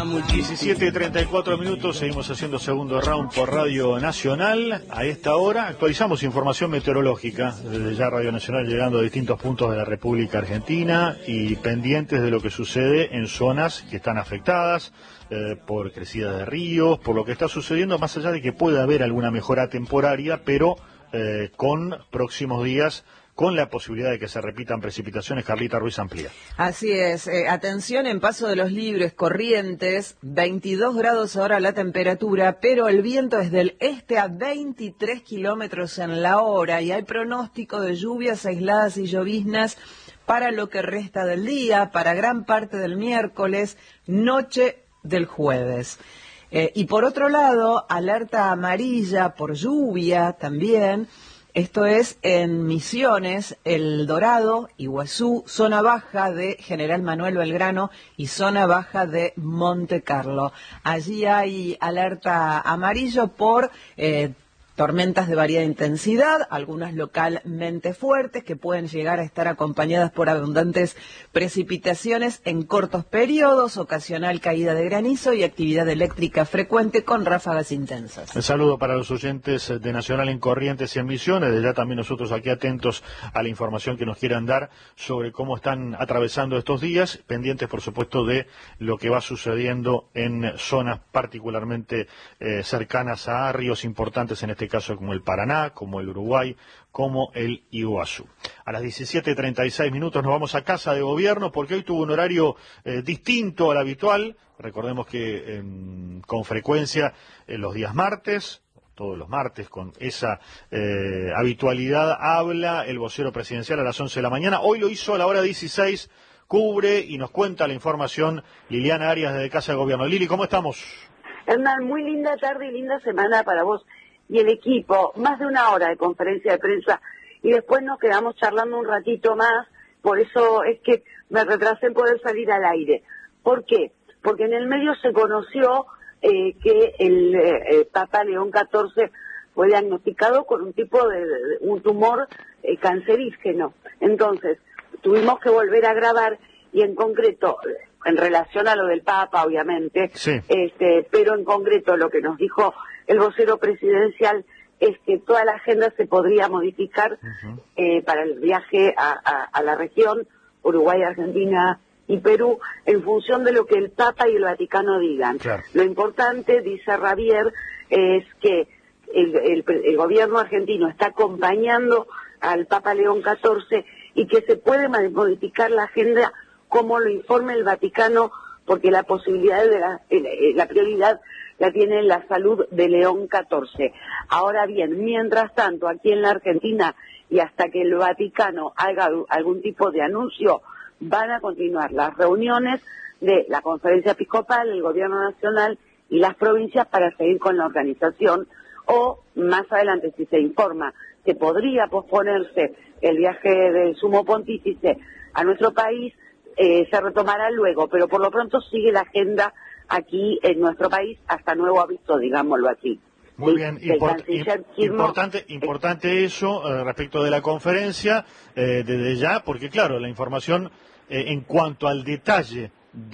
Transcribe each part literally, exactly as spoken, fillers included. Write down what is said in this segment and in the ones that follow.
diecisiete y treinta y cuatro minutos, seguimos haciendo segundo round por Radio Nacional. A esta hora actualizamos información meteorológica, desde ya Radio Nacional llegando a distintos puntos de la República Argentina y pendientes de lo que sucede en zonas que están afectadas eh, por crecidas de ríos, por lo que está sucediendo, más allá de que pueda haber alguna mejora temporaria, pero eh, con próximos días, con la posibilidad de que se repitan precipitaciones. Carlita Ruiz amplía. Así es, eh, atención en Paso de los Libres, Corrientes, veintidós grados ahora la temperatura, pero el viento es del este a veintitrés kilómetros en la hora y hay pronóstico de lluvias aisladas y lloviznas para lo que resta del día, para gran parte del miércoles, noche del jueves. Eh, y por otro lado, alerta amarilla por lluvia también. Esto es en Misiones, El Dorado, Iguazú, zona baja de General Manuel Belgrano y zona baja de Monte Carlo. Allí hay alerta amarillo por eh, tormentas de variada intensidad, algunas localmente fuertes que pueden llegar a estar acompañadas por abundantes precipitaciones en cortos periodos, ocasional caída de granizo y actividad eléctrica frecuente con ráfagas intensas. Un saludo para los oyentes de Nacional en Corrientes y en Misiones, de ya también nosotros aquí atentos a la información que nos quieran dar sobre cómo están atravesando estos días, pendientes por supuesto de lo que va sucediendo en zonas particularmente eh, cercanas a ríos importantes, en este caso como el Paraná, como el Uruguay, como el Iguazú. A las diecisiete y treinta y seis minutos nos vamos a Casa de Gobierno porque hoy tuvo un horario eh, distinto al habitual. Recordemos que eh, con frecuencia eh, los días martes, todos los martes con esa eh, habitualidad, habla el vocero presidencial a las once de la mañana. Hoy lo hizo a la hora dieciséis, cubre y nos cuenta la información Liliana Arias desde Casa de Gobierno. Lili, ¿cómo estamos? Hernán, muy linda tarde y linda semana para vos y el equipo, más de una hora de conferencia de prensa y después nos quedamos charlando un ratito más, por eso es que me retrasé en poder salir al aire. ¿Por qué? Porque en el medio se conoció eh, que el eh, Papa León catorce fue diagnosticado con un tipo de, de un tumor eh, cancerígeno. Entonces, tuvimos que volver a grabar y en concreto, en relación a lo del Papa, obviamente, sí. este, pero en concreto lo que nos dijo el vocero presidencial es que toda la agenda se podría modificar uh-huh. eh, para el viaje a, a, a la región, Uruguay, Argentina y Perú, en función de lo que el Papa y el Vaticano digan. Claro. Lo importante, dice Javier, es que el, el, el gobierno argentino está acompañando al Papa León catorce y que se puede modificar la agenda como lo informe el Vaticano, porque la posibilidad de la, la prioridad la tiene la salud de León catorce. Ahora bien, mientras tanto, aquí en la Argentina, y hasta que el Vaticano haga algún tipo de anuncio, van a continuar las reuniones de la Conferencia Episcopal, el Gobierno Nacional y las provincias para seguir con la organización, o más adelante, si se informa que podría posponerse el viaje del Sumo Pontífice a nuestro país, eh, se retomará luego, pero por lo pronto sigue la agenda aquí en nuestro país hasta nuevo aviso, digámoslo así. Muy sí, bien, Import, importante, importante eso eh, respecto de la conferencia, eh, desde ya, porque claro, la información eh, en cuanto al detalle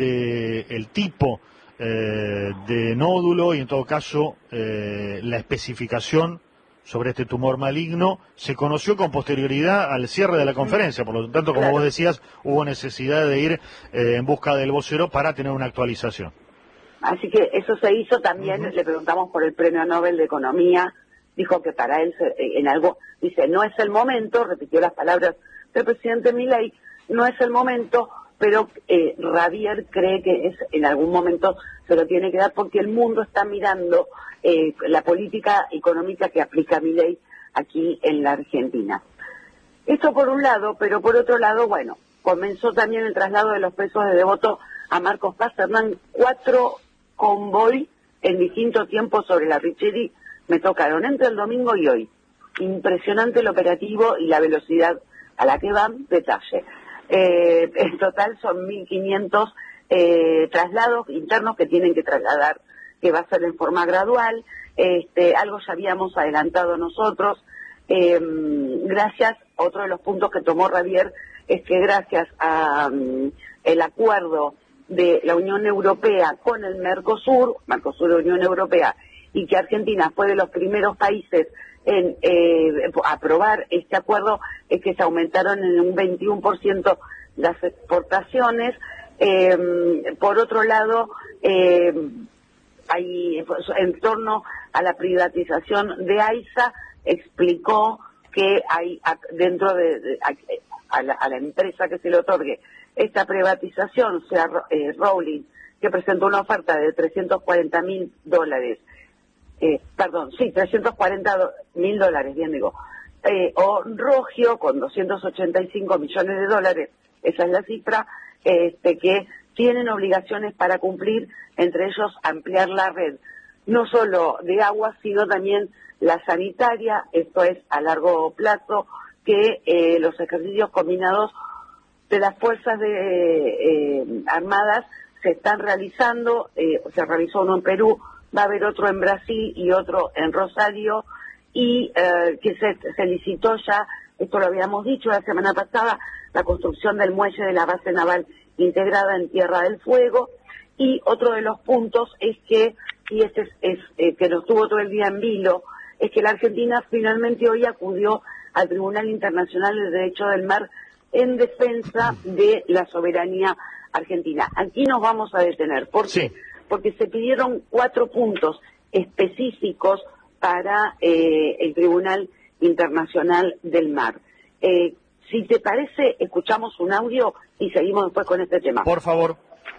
del tipo eh, de nódulo y en todo caso eh, la especificación sobre este tumor maligno se conoció con posterioridad al cierre de la conferencia, por lo tanto, como claro. vos decías, hubo necesidad de ir eh, en busca del vocero para tener una actualización. Así que eso se hizo también, uh-huh. le preguntamos por el Premio Nobel de Economía, dijo que para él en algo, dice, no es el momento, repitió las palabras del presidente Milei, no es el momento, pero eh, Javier cree que es en algún momento se lo tiene que dar porque el mundo está mirando eh, la política económica que aplica Milei aquí en la Argentina. Esto por un lado, pero por otro lado, bueno, comenzó también el traslado de los presos de Devoto a Marcos Paz. Hernán, cuatro convoy en distintos tiempos sobre la Richeri me tocaron entre el domingo y hoy. Impresionante el operativo y la velocidad a la que van, detalle. Eh, en total son mil quinientos eh, traslados internos que tienen que trasladar, que va a ser en forma gradual. Este, algo ya habíamos adelantado nosotros. Eh, gracias, otro de los puntos que tomó Javier es que gracias a um, el acuerdo de la Unión Europea con el Mercosur, Mercosur y Unión Europea, y que Argentina fue de los primeros países en eh, aprobar este acuerdo, es que se aumentaron en un veintiuno por ciento las exportaciones. Eh, por otro lado, eh, hay, en torno a la privatización de AISA, explicó que hay dentro de, de a, la, a la empresa que se le otorgue esta privatización, o sea, eh, Rowling, que presentó una oferta de trescientos cuarenta mil dólares, eh, perdón, sí, trescientos cuarenta mil dólares, bien digo, eh, o Rogio con doscientos ochenta y cinco millones de dólares, esa es la cifra, este, que tienen obligaciones para cumplir, entre ellos ampliar la red, no solo de agua, sino también la sanitaria, esto es a largo plazo, que eh, los ejercicios combinados de las fuerzas de, eh, armadas se están realizando, eh, se realizó uno en Perú, va a haber otro en Brasil y otro en Rosario, y eh, que se, se licitó ya, esto lo habíamos dicho la semana pasada, la construcción del muelle de la base naval integrada en Tierra del Fuego, y otro de los puntos es que, y este es, es eh, que nos tuvo todo el día en vilo, es que la Argentina finalmente hoy acudió al Tribunal Internacional del Derecho del Mar en defensa de la soberanía argentina. Aquí nos vamos a detener. ¿Por qué? Sí. Porque se pidieron cuatro puntos específicos para eh, el Tribunal Internacional del Mar. Eh, si te parece, escuchamos un audio y seguimos después con este tema. Por favor.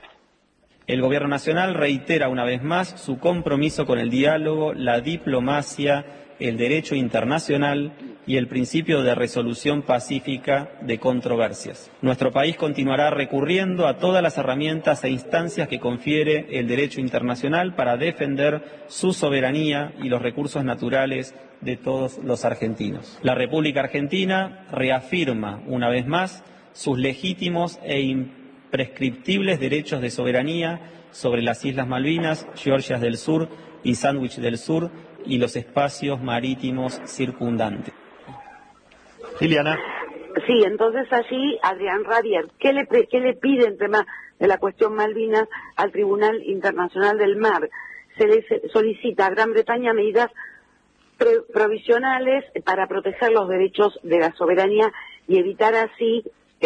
El Gobierno Nacional reitera una vez más su compromiso con el diálogo, la diplomacia, el derecho internacional y el principio de resolución pacífica de controversias. Nuestro país continuará recurriendo a todas las herramientas e instancias que confiere el derecho internacional para defender su soberanía y los recursos naturales de todos los argentinos. La República Argentina reafirma una vez más sus legítimos e imprescriptibles derechos de soberanía sobre las Islas Malvinas, Georgias del Sur y Sandwich del Sur y los espacios marítimos circundantes. Liliana. Sí, entonces allí Adrián Rabier, ¿qué le, qué le pide en tema de la cuestión Malvinas al Tribunal Internacional del Mar? Se le solicita a Gran Bretaña medidas pre provisionales para proteger los derechos de la soberanía y evitar así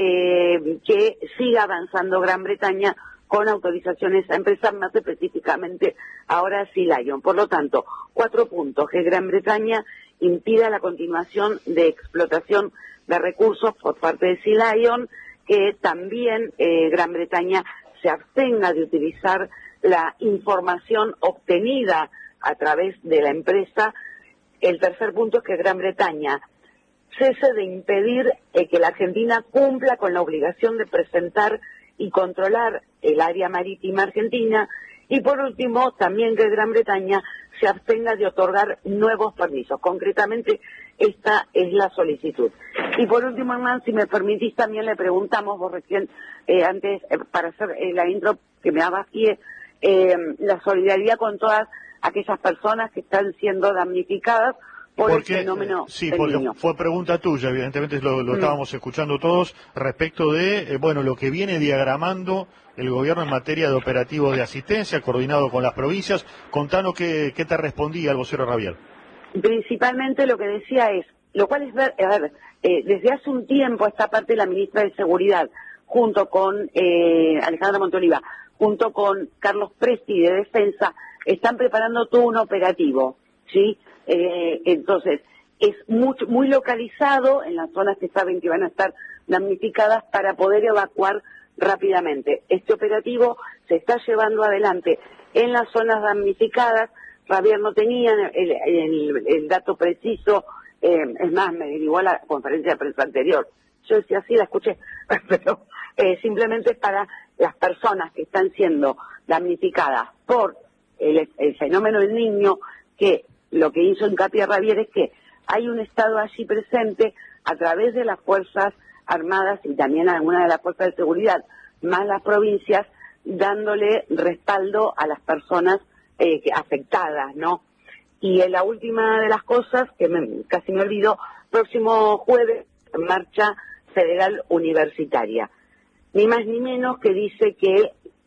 eh, que siga avanzando Gran Bretaña con autorizaciones a empresas, más específicamente ahora Sea Lion. Por lo tanto, cuatro puntos: que Gran Bretaña impida la continuación de explotación de recursos por parte de Sea Lion, que también eh, Gran Bretaña se abstenga de utilizar la información obtenida a través de la empresa. El tercer punto es que Gran Bretaña cese de impedir eh, que la Argentina cumpla con la obligación de presentar y controlar el área marítima argentina. Y por último, también que Gran Bretaña se abstenga de otorgar nuevos permisos. Concretamente, esta es la solicitud. Y por último, Hernán, si me permitís, también le preguntamos, vos recién, eh, antes, eh, para hacer eh, la intro que me daba pie, eh, la solidaridad con todas aquellas personas que están siendo damnificadas por porque, el fenómeno eh, sí, del porque niño. Fue pregunta tuya, evidentemente lo, lo mm. estábamos escuchando todos, respecto de, eh, bueno, lo que viene diagramando el gobierno en materia de operativo de asistencia, coordinado con las provincias. Contanos qué, qué te respondía el vocero Rabier. Principalmente lo que decía es, lo cual es ver, a ver, eh, desde hace un tiempo esta parte de la ministra de Seguridad, junto con eh, Alejandra Montoliva, junto con Carlos Presti de Defensa, están preparando todo un operativo, ¿sí? Eh, entonces, es muy, muy localizado en las zonas que saben que van a estar damnificadas para poder evacuar rápidamente. Este operativo se está llevando adelante en las zonas damnificadas. Rabier no tenía el, el, el dato preciso, eh, es más, me derivó a la conferencia de prensa anterior. Yo decía, sí, la escuché, pero eh, simplemente es para las personas que están siendo damnificadas por el, el fenómeno del niño, que lo que hizo hincapié Rabier es que hay un Estado allí presente a través de las Fuerzas Armadas y también algunas de las Fuerzas de Seguridad, más las provincias, dándole respaldo a las personas eh, que, afectadas, ¿no? Y en la última de las cosas, que me, casi me olvidó, próximo jueves, marcha federal universitaria. Ni más ni menos que dice que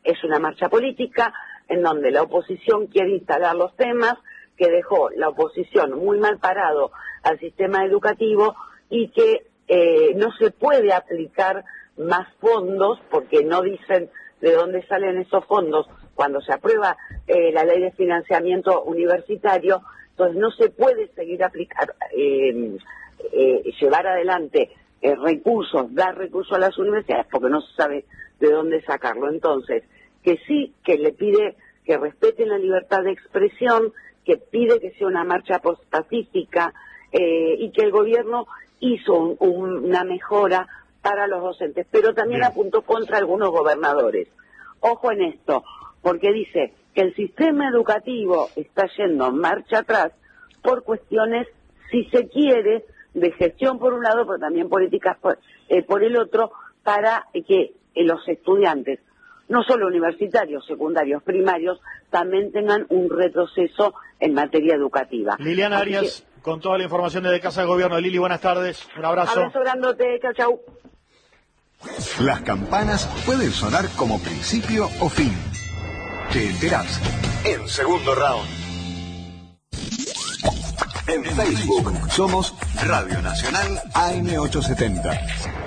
es una marcha política en donde la oposición quiere instalar los temas, que dejó la oposición muy mal parado al sistema educativo y que eh, no se puede aplicar más fondos porque no dicen de dónde salen esos fondos cuando se aprueba eh, la ley de financiamiento universitario. Entonces no se puede seguir aplicar, eh, eh, llevar adelante eh, recursos, dar recursos a las universidades porque no se sabe de dónde sacarlo. Entonces, que sí, que le pide que respeten la libertad de expresión, que pide que sea una marcha pacífica eh, y que el gobierno hizo un, un, una mejora para los docentes, pero también Bien. apuntó contra algunos gobernadores. Ojo en esto, porque dice que el sistema educativo está yendo marcha atrás por cuestiones, si se quiere, de gestión por un lado, pero también políticas por, eh, por el otro, para que eh, los estudiantes, no solo universitarios, secundarios, primarios, también tengan un retroceso en materia educativa. Liliana Así Arias, que, con toda la información desde Casa de Gobierno. Lili, buenas tardes, un abrazo. Abrazo grandote, chau, chau. Las campanas pueden sonar como principio o fin. Te enterás en Segundo Round. En Facebook somos Radio Nacional A M ochocientos setenta.